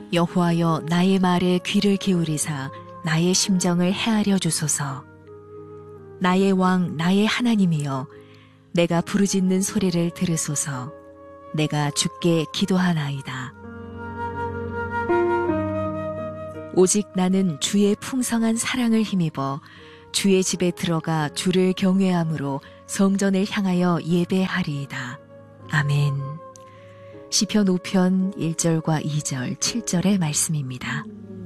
여호와여 나의 말에 귀를 기울이사 나의 심정을 헤아려 주소서. 나의 왕 나의 하나님이여 내가 부르짖는 소리를 들으소서. 내가 주께 기도하나이다. 오직 나는 주의 풍성한 사랑을 힘입어 주의 집에 들어가 주를 경외함으로 성전을 향하여 예배하리이다. 아멘. 시편 5편 1절과 2절, 7절의 말씀입니다.